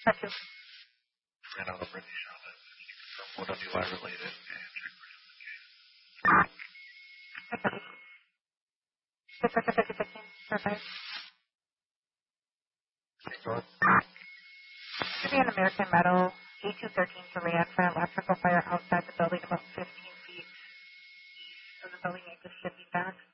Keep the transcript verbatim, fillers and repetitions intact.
Ran out of British on it. From what W I related and check for him. Should be an American metal A two thirteen to land for an electrical fire outside the building about fifteen feet of the building. It just should be back.